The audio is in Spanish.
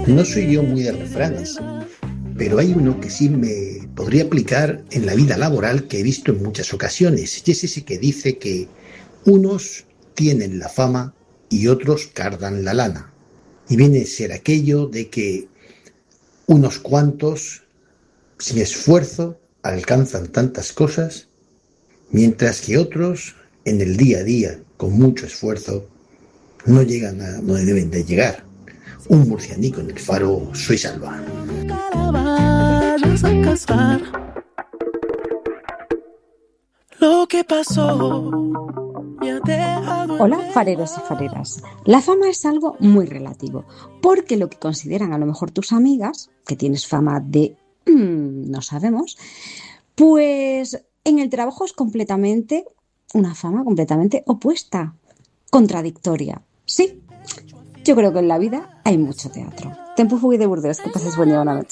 No soy yo muy de refranes, pero hay uno que sí me podría aplicar en la vida laboral que he visto en muchas ocasiones, y es ese que dice que unos tienen la fama y otros cardan la lana. Y viene a ser aquello de que unos cuantos, sin esfuerzo, alcanzan tantas cosas, mientras que otros, en el día a día, con mucho esfuerzo, no llegan a donde deben de llegar. Un murcianico en el faro, soy Salva. Lo que pasó me ha dejado. Hola, fareros y fareras. La fama es algo muy relativo, porque lo que consideran a lo mejor tus amigas, que tienes fama de no sabemos, pues en el trabajo es completamente una fama completamente opuesta, contradictoria. Sí, yo creo que en la vida hay mucho teatro. Tempo fugui de Burdeos, que pases buen día, buena noche.